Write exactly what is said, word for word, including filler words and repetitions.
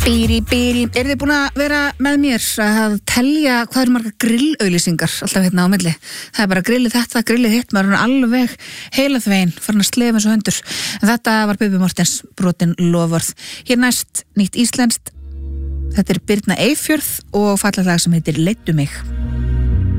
Bíri, bíri, er þið búin að vera með mér að telja hvað eru marga grillauglýsingar alltaf hérna á milli? Það er bara grillið þetta, grillið hitt, maður er alveg heila þvegin, farin að slefa eins og hundur. En þetta var Bubbi Mortens brotin loforð. Hér næst nýtt íslenskt, þetta er Birna Eyfjörð og fallag lag sem heitir Leiddu mig.